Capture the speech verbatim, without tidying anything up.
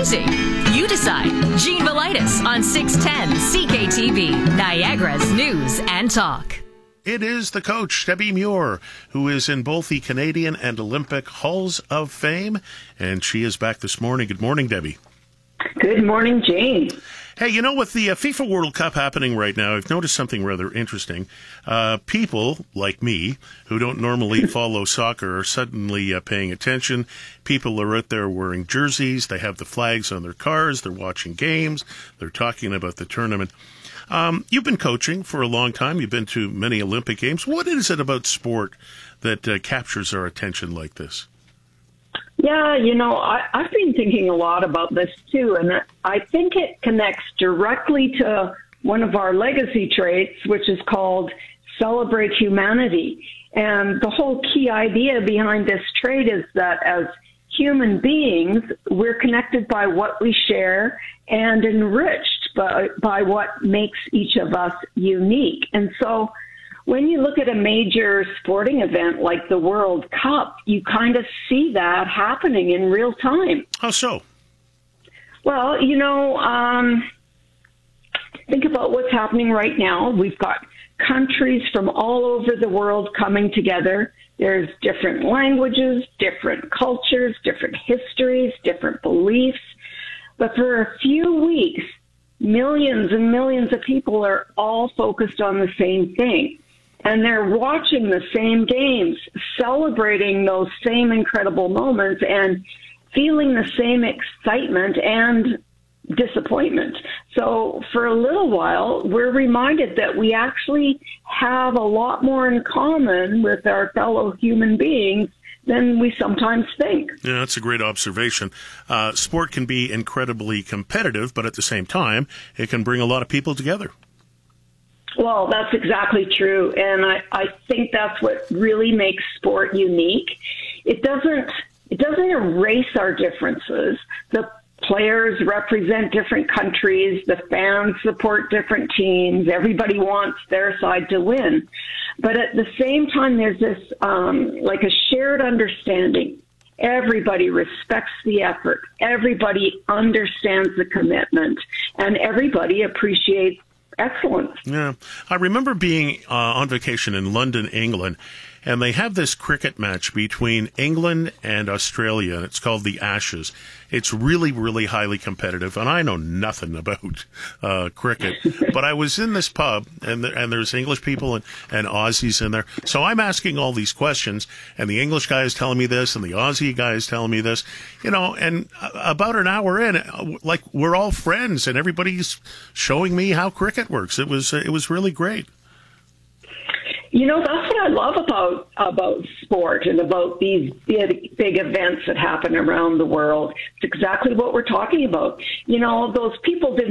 music. You decide. Gene Velitis on six ten C K T V, Niagara's News and Talk. It is the coach, Debbie Muir, who is in both the Canadian and Olympic Halls of Fame, and she is back this morning. Good morning, Debbie. Good morning, Jane. Hey, you know, with the uh, FIFA World Cup happening right now, I've noticed something rather interesting. Uh, people like me, who don't normally follow soccer, are suddenly uh, paying attention. People are out there wearing jerseys. They have the flags on their cars. They're watching games. They're talking about the tournament. Um, you've been coaching for a long time. You've been to many Olympic Games. What is it about sport that uh, captures our attention like this? Yeah, you know, I, I've been thinking a lot about this too, and I think it connects directly to one of our legacy traits, which is called celebrate humanity. And the whole key idea behind this trait is that as human beings, we're connected by what we share and enriched by, by what makes each of us unique. And so when you look at a major sporting event like the World Cup, you kind of see that happening in real time. How so? Well, you know, um, think about what's happening right now. We've got countries from all over the world coming together. There's different languages, different cultures, different histories, different beliefs. But for a few weeks, millions and millions of people are all focused on the same thing. And they're watching the same games, celebrating those same incredible moments, and feeling the same excitement and disappointment. So for a little while, we're reminded that we actually have a lot more in common with our fellow human beings than we sometimes think. Yeah, that's a great observation. Uh, sport can be incredibly competitive, but at the same time, it can bring a lot of people together. Well, that's exactly true, and I, I think that's what really makes sport unique. It doesn't it doesn't erase our differences. The players represent different countries. The fans support different teams. Everybody wants their side to win. But at the same time, there's this um, like a shared understanding. Everybody respects the effort. Everybody understands the commitment, and everybody appreciates excellence. Yeah. I remember being uh, on vacation in London, England, and they have this cricket match between England and Australia, and it's called the Ashes. It's really, really highly competitive, and I know nothing about uh, cricket, but I was in this pub, and, the, and there's English people and, and Aussies in there, so I'm asking all these questions, and the English guy is telling me this, and the Aussie guy is telling me this, you know, and about an hour in, like, we're all friends, and everybody's showing me how cricket works. It was, it was really great. You know, that's what I love about about sport and about these big, big events that happen around the world. It's exactly what we're talking about. You know, those people didn't